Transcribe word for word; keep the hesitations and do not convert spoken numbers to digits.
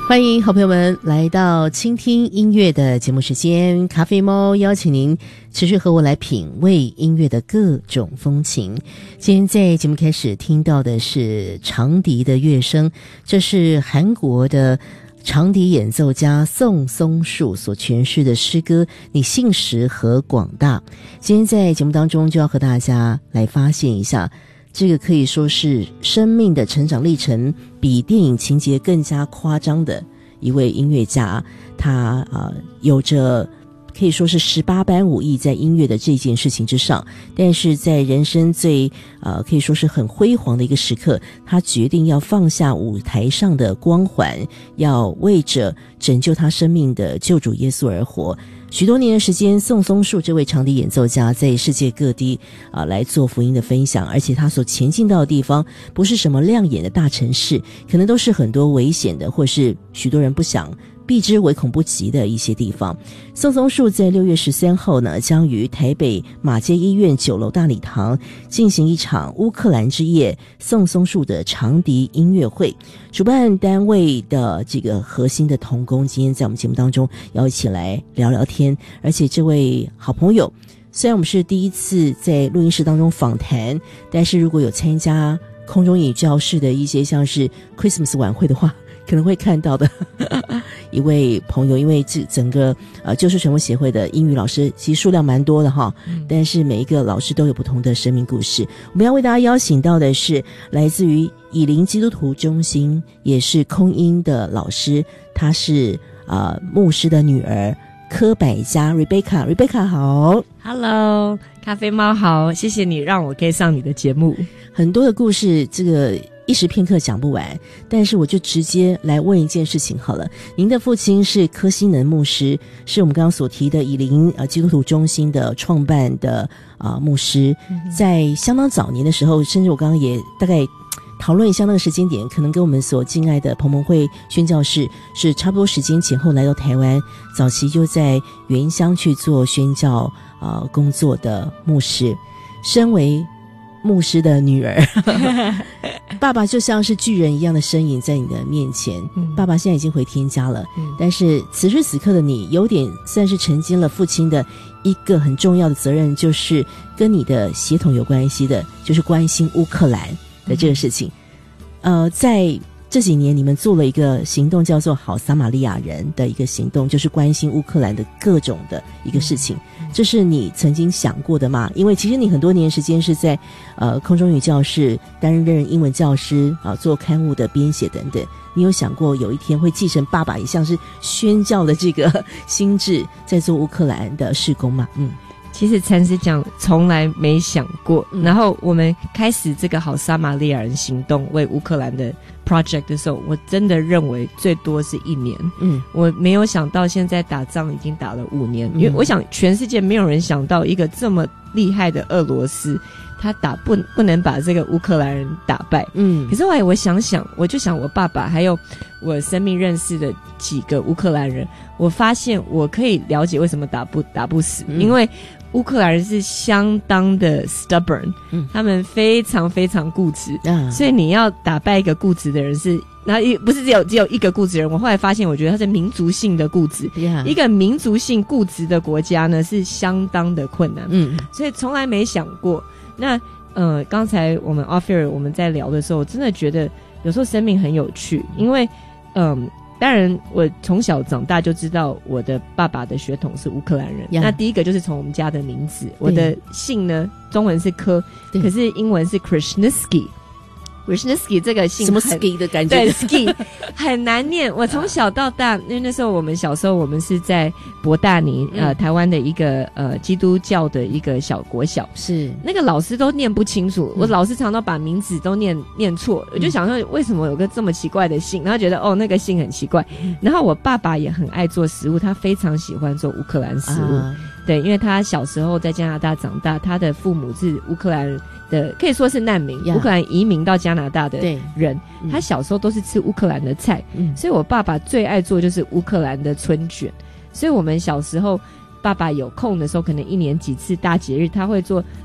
欢迎好朋友们来到倾听音乐的节目时间，咖啡猫邀请您持续和我来品味音乐的各种风情。今天在节目开始听到的是长笛的乐声，这是韩国的长笛演奏家宋松树所诠释的诗歌《你信实和广大》。今天在节目当中就要和大家来发现一下，这个可以说是生命的成长历程比电影情节更加夸张的一位音乐家，他呃有着可以说是十八般武艺在音乐的这件事情之上，但是在人生最呃可以说是很辉煌的一个时刻，他决定要放下舞台上的光环，要为着拯救他生命的救主耶稣而活。许多年的时间，宋松树这位长笛演奏家在世界各地啊、呃、来做福音的分享，而且他所前进到的地方不是什么亮眼的大城市，可能都是很多危险的，或是许多人不想避之唯恐不及的一些地方。宋松树在六月十三号呢，将于台北马街医院九楼大礼堂进行一场乌克兰之夜宋松树的长笛音乐会。主办单位的这个核心的同工今天在我们节目当中要一起来聊聊天，而且这位好朋友虽然我们是第一次在录音室当中访谈，但是如果有参加空中英语教室的一些像是 Christmas 晚会的话，可能会看到的一位朋友，因为这整个呃救世传播协会的英语老师其实数量蛮多的哈、嗯，但是每一个老师都有不同的生命故事。我们要为大家邀请到的是来自于以林基督徒中心，也是空音的老师，她是呃牧师的女儿柯百嘉 Rebecca Rebecca 好 Hello 咖啡猫好，谢谢你让我可以上你的节目。 很多的故事这个一时片刻讲不完，但是我就直接来问一件事情好了。您的父亲是柯西能牧师，是我们刚刚所提的以林呃基督徒中心的创办的啊、呃、牧师、嗯，在相当早年的时候，甚至我刚刚也大概讨论一下那个时间点，可能跟我们所敬爱的彭蒙会宣教士是差不多时间前后来到台湾，早期就在原乡去做宣教呃工作的牧师。身为牧师的女儿爸爸就像是巨人一样的身影在你的面前、嗯、爸爸现在已经回天家了、嗯、但是此时此刻的你有点算是承接了父亲的一个很重要的责任，就是跟你的血统有关系的，就是关心乌克兰的这个事情、嗯、呃，在这几年你们做了一个行动叫做好撒玛利亚人的一个行动，就是关心乌克兰的各种的一个事情、嗯、这是你曾经想过的吗？因为其实你很多年时间是在呃空中语教室担任英文教师啊，做刊物的编写等等，你有想过有一天会继承爸爸也像是宣教的这个心智，在做乌克兰的事工吗？嗯， 其实诚实讲从来没想过、嗯、然后我们开始这个好撒玛利亚人行动为乌克兰的 project 的时候，我真的认为最多是一年。嗯，我没有想到现在打仗已经打了五年、嗯、因为我想全世界没有人想到一个这么厉害的俄罗斯他打不不能把这个乌克兰人打败。嗯，可是后来我想想，我就想我爸爸还有我生命认识的几个乌克兰人，我发现我可以了解为什么打不打不死、嗯、因为乌克兰人是相当的 stubborn、嗯、他们非常非常固执、啊、所以你要打败一个固执的人是，然后不是只有只有一个固执人，我后来发现我觉得他是民族性的固执、yeah. 一个民族性固执的国家呢是相当的困难。嗯，所以从来没想过。那呃，刚才我们 off air 我们在聊的时候，真的觉得有时候生命很有趣，因为嗯、呃，当然我从小长大就知道我的爸爸的血统是乌克兰人、yeah. 那第一个就是从我们家的名字，我的姓呢中文是柯，可是英文是 Krishnisky Wisniewski 这个姓什么 ski 的感觉， 对 ski 很难念。我从小到大，因为那时候我们小时候我们是在博大尼、嗯、呃台湾的一个呃基督教的一个小国小，是那个老师都念不清楚、嗯、我老师常常把名字都念念错、嗯、我就想说为什么有个这么奇怪的姓，然后觉得哦那个姓很奇怪、嗯、然后我爸爸也很爱做食物，他非常喜欢做乌克兰食物、啊、对，因为他小时候在加拿大长大，他的父母是乌克兰的，可以说是难民、yeah. 乌克兰移民到加拿大的人，他小时候都是吃乌克兰的菜、嗯、所以我爸爸最爱做就是乌克兰的春卷，所以我们小时候爸爸有空的时候可能一年几次大节日他会做